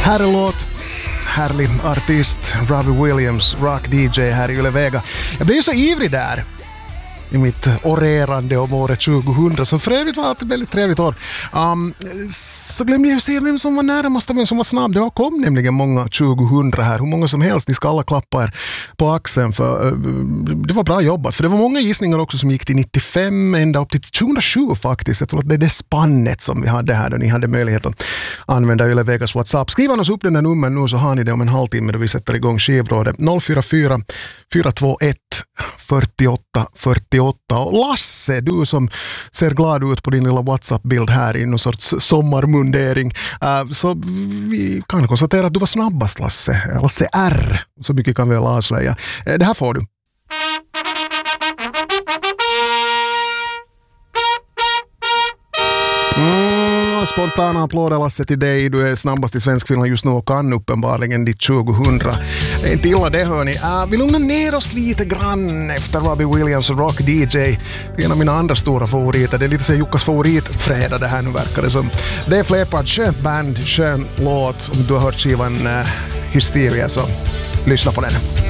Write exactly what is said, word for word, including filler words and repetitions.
Härlig låt, härlig artist, Robbie Williams, rock D J här i Yle Vega. Jag blev ju så ivrig där i mitt orerande om året tjugohundra, som för övrigt var ett väldigt trevligt år. Um, så glömde jag se vem som var närmast och vem som var snabb. Det kom nämligen många tjugohundra här, hur många som helst. Ni ska alla klappa er på axeln, för uh, det var bra jobbat. För det var många gissningar också som gick till nittiofem, ända upp till tjugohundrasju faktiskt. Jag tror att det är det spannet som vi hade här, då ni hade möjlighet att använda Yle Vegas WhatsApp. Skriv oss upp den där nummer nu, så har ni det om en halvtimme då vi sätter igång skivrådet. noll fyra fyra fyra två ett fyrtioåtta fyrtioåtta. Och Lasse, du som ser glad ut på din lilla WhatsApp-bild här i någon sorts sommarmundering, uh, så vi kan konstatera att du var snabbast, Lasse. Lasse R. Så mycket kan vi väl avslöja. Uh, det här får du. Mm, spontana applåder, Lasse, till dig. Du är snabbast i svensk film just nu och kan uppenbarligen ditt tjugohundra. Det är inte illa det, hörni. Uh, vi lugnar ner oss lite grann efter Robbie Williams och Rock D J. Det är en av mina andra stora favoriter. Det är lite så Jukkas favoritfredag det här nu, verkar det som. Det är Flepard, skönt band, skön låt. Om du har hört skivan uh, Hysteria, så lyssna på den.